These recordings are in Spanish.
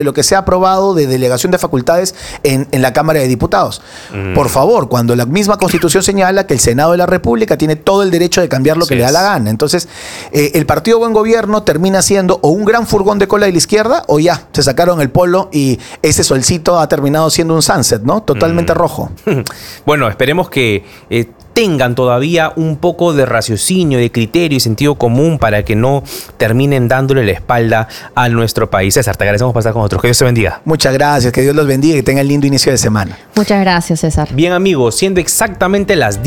lo que se ha aprobado de delegación de facultades en la Cámara de Diputados. Por favor, cuando la misma Constitución señala que el Senado de la República tiene todo el derecho de cambiar lo que le da la gana. Entonces, el Partido Buen Gobierno termina siendo o un gran furgón de cola de la izquierda o ya, se sacaron el polo y ese solcito ha terminado siendo un sunset, ¿no? Totalmente rojo. Bueno, esperemos que tengan todavía un poco de raciocinio, de criterio y sentido común para que no terminen dándole la espalda a nuestro país. César, te agradecemos por estar con nosotros. Que Dios te bendiga. Muchas gracias, que Dios los bendiga y tengan lindo inicio de semana. Muchas gracias, César. Bien, amigos, siendo exactamente las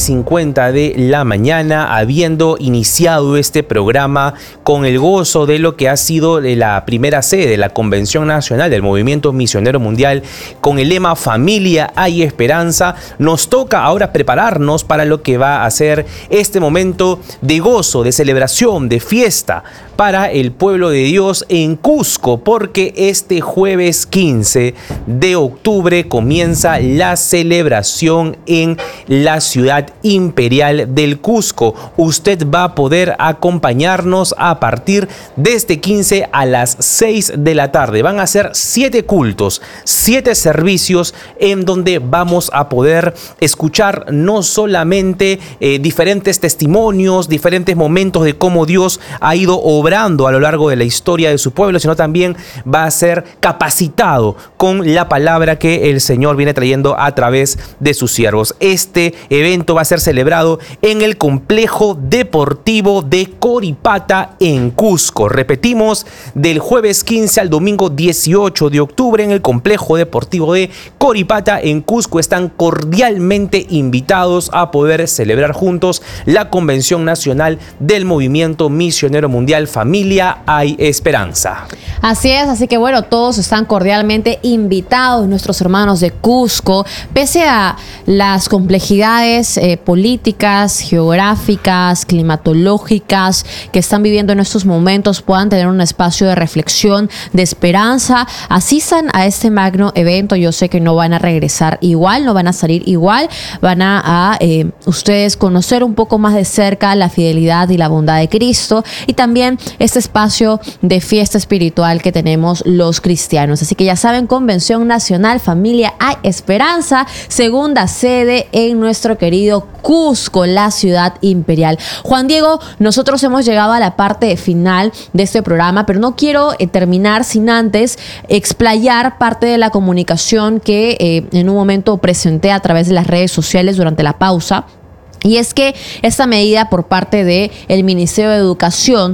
10:50 de la mañana, habiendo iniciado este programa con el gozo de lo que ha sido la primera sede de la Convención Nacional del Movimiento Misionero Mundial, con el lema Familia hay Esperanza, nos toca ahora prepararnos para lo que va a ser este momento de gozo, de celebración, de fiesta para el pueblo de Dios en Cusco, porque este jueves 15 de octubre comienza la celebración en la ciudad imperial del Cusco. Usted va a poder acompañarnos a partir de este 15 a las 6 de la tarde. Van a ser 7 cultos, 7 servicios en donde vamos a poder escuchar no solamente diferentes testimonios, diferentes momentos de cómo Dios ha ido obrando a lo largo de la historia de su pueblo, sino también va a ser capacitado con la palabra que el Señor viene trayendo a través de sus siervos. Este evento va a ser celebrado en el complejo deportivo de Coripata en Cusco. Repetimos, del jueves 15 al domingo 18 de octubre en el complejo deportivo de Coripata en Cusco. Están cordialmente invitados a poder celebrar juntos la Convención Nacional del Movimiento Misionero Mundial Familia hay Esperanza. Así es, así que bueno, todos están cordialmente invitados, nuestros hermanos de Cusco, pese a las complejidades políticas, geográficas, climatológicas que están viviendo en estos momentos, puedan tener un espacio de reflexión, de esperanza, asistan a este magno evento. Yo sé que no van a regresar igual, no van a salir igual, van a ustedes conocer un poco más de cerca la fidelidad y la bondad de Cristo y también este espacio de fiesta espiritual que tenemos los cristianos. Así que ya saben, Convención Nacional Familia hay Esperanza, segunda sede en nuestro querido Cusco, la ciudad imperial. Juan Diego, nosotros hemos llegado a la parte final de este programa, pero no quiero terminar sin antes explayar parte de la comunicación que en un momento presenté a través de las redes sociales durante la pausa. Y es que esta medida por parte del Ministerio de Educación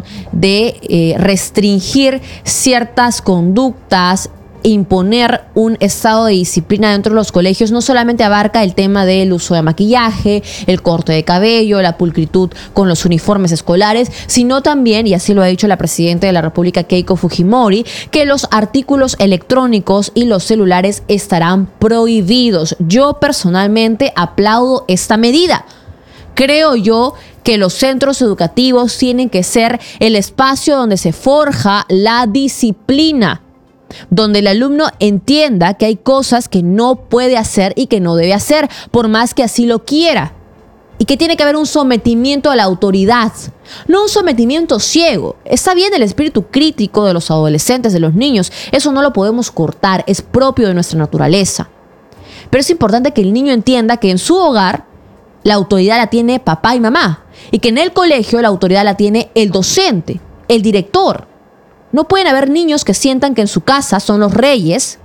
de restringir ciertas conductas, imponer un estado de disciplina dentro de los colegios, no solamente abarca el tema del uso de maquillaje, el corte de cabello, la pulcritud con los uniformes escolares, sino también, y así lo ha dicho la presidenta de la República, Keiko Fujimori, que los artículos electrónicos y los celulares estarán prohibidos. Yo personalmente aplaudo esta medida. Creo yo que los centros educativos tienen que ser el espacio donde se forja la disciplina, donde el alumno entienda que hay cosas que no puede hacer y que no debe hacer, por más que así lo quiera. Y que tiene que haber un sometimiento a la autoridad, no un sometimiento ciego. Está bien el espíritu crítico de los adolescentes, de los niños, eso no lo podemos cortar, es propio de nuestra naturaleza. Pero es importante que el niño entienda que en su hogar la autoridad la tiene papá y mamá y que en el colegio la autoridad la tiene el docente, el director. No pueden haber niños que sientan que en su casa son los reyes.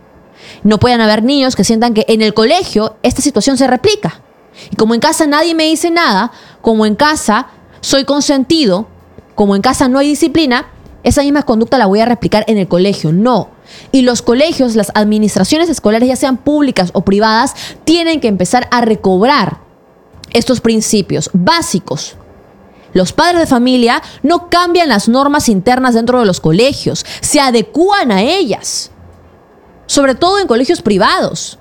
No pueden haber niños que sientan que en el colegio esta situación se replica. Y como en casa nadie me dice nada, como en casa soy consentido, como en casa no hay disciplina, esa misma conducta la voy a replicar en el colegio. No. Y los colegios, las administraciones escolares, ya sean públicas o privadas, tienen que empezar a recobrar estos principios básicos. Los padres de familia no cambian las normas internas dentro de los colegios, se adecúan a ellas, sobre todo en colegios privados.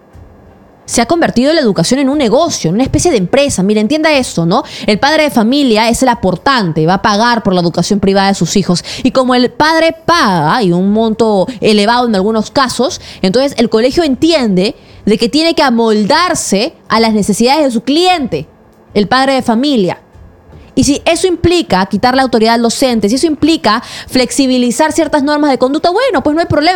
Se ha convertido la educación en un negocio, en una especie de empresa. Mire, entienda esto, ¿no? El padre de familia es el aportante, va a pagar por la educación privada de sus hijos. Y como el padre paga, y un monto elevado en algunos casos, entonces el colegio entiende de que tiene que amoldarse a las necesidades de su cliente, el padre de familia. Y si eso implica quitar la autoridad al docente, si eso implica flexibilizar ciertas normas de conducta, bueno, pues no hay problema.